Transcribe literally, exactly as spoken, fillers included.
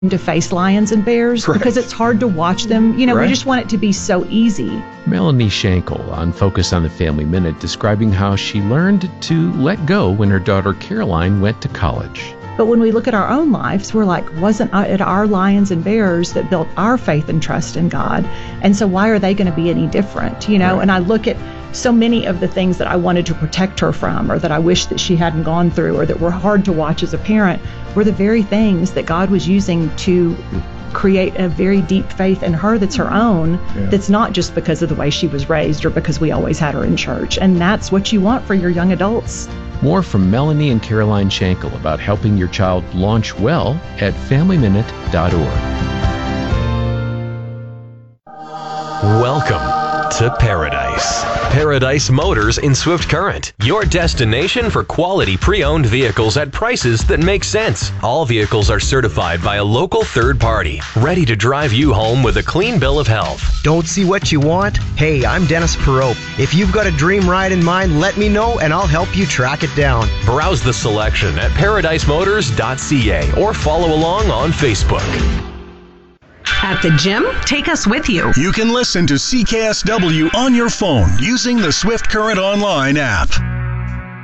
to face lions and bears Right. because it's hard to watch them. You know, Right. we just want it to be so easy. Melanie Shankle on Focus on the Family Minute describing how she learned to let go when her daughter Caroline went to college. But when we look at our own lives, we're like, wasn't it our lions and bears that built our faith and trust in God? And so why are they going to be any different? You know, Right. and I look at so many of the things that I wanted to protect her from, or that I wish that she hadn't gone through, or that were hard to watch as a parent, were the very things that God was using to create a very deep faith in her that's her own, Yeah. that's not just because of the way she was raised or because we always had her in church. And that's what you want for your young adults. More from Melanie and Caroline Shankle about helping your child launch well at family minute dot org. Welcome to Paradise. Paradise Motors in Swift Current. Your destination for quality pre-owned vehicles at prices that make sense. All vehicles are certified by a local third party, ready to drive you home with a clean bill of health. Don't see what you want? Hey, I'm Dennis Perot. If you've got a dream ride in mind, let me know and I'll help you track it down. Browse the selection at paradise motors dot c a or follow along on Facebook. At the gym, take us with you. You can listen to C K S W on your phone using the Swift Current Online app.